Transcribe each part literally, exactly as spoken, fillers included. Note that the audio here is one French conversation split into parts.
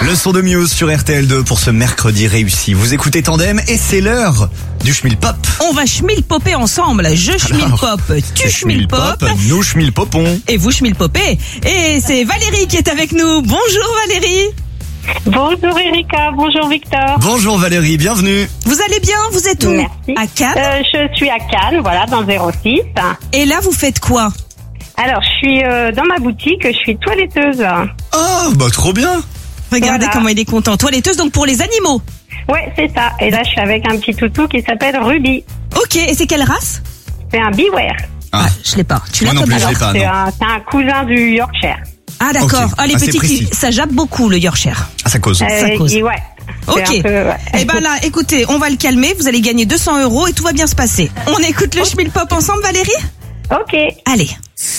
Le son de Muse sur R T L deux pour ce mercredi réussi. Vous écoutez Tandem et c'est l'heure du schmilpop. On va schmilpopper ensemble. Je schmilpop, tu schmilpop, nous schmilpopons. Et vous schmilpopez. Et c'est Valérie qui est avec nous. Bonjour Valérie. Bonjour Erika, bonjour Victor. Bonjour Valérie, bienvenue. Vous allez bien? Vous êtes où? Merci. À Cannes. Euh, je suis à Cannes, voilà, dans zéro six. Et là, vous faites quoi? Alors, je suis euh, dans ma boutique, je suis toiletteuse. Oh, bah trop bien. Regardez Voilà. comment il est content. Toiletteuse donc pour les animaux. Ouais, c'est ça. Et là, je suis avec un petit toutou qui s'appelle Ruby. Ok, et c'est quelle race? C'est un Beware. Ah, Je l'ai pas. Tu moi l'as non toi, plus, je alors l'ai pas, C'est non. un, c'est un cousin du Yorkshire. Ah d'accord. Ok. Ah les Ah, c'est petits, précis. qui- ça jappe beaucoup le Yorkshire. Ah, ça cause. Ça Euh, cause. et ouais. C'est Ok. un peu, ouais. Eh ben là, écoutez, on va le calmer. Vous allez gagner deux cents euros et tout va bien se passer. On écoute le schmilpop ensemble, Valérie? Ok. Allez.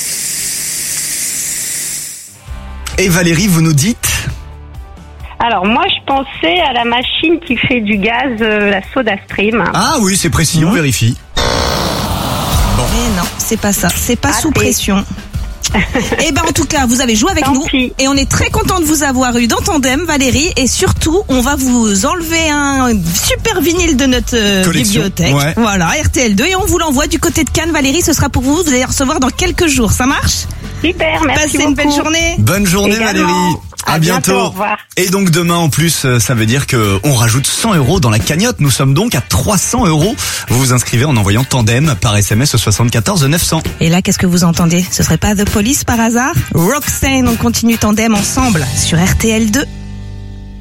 Et Valérie, vous nous dites? Alors, moi, je pensais à la machine qui fait du gaz, euh, la SodaStream. Ah oui, c'est précis, on vérifie. Mais non, c'est pas ça. C'est pas Ah, sous c'est- pression. Eh ben en tout cas, vous avez joué avec Tant nous pis. et on est très content de vous avoir eu dans Tandem, Valérie. Et surtout, on va vous enlever un super vinyle de notre euh, Collection, bibliothèque. ouais. Voilà, R T L deux et on vous l'envoie du côté de Cannes, Valérie. Ce sera pour vous. Vous allez recevoir dans quelques jours. Ça marche? Super, merci Passez beaucoup. une belle journée. Bonne journée Également. Valérie. À, À bientôt. bientôt, au revoir. Et donc demain en plus, euh, ça veut dire que on rajoute cent euros dans la cagnotte. Nous sommes donc à trois cents euros. Vous vous inscrivez en envoyant Tandem par S M S au soixante-quatorze neuf cents. Et là, qu'est-ce que vous entendez? Ce serait pas The Police par hasard? Roxane, on continue Tandem ensemble sur R T L deux.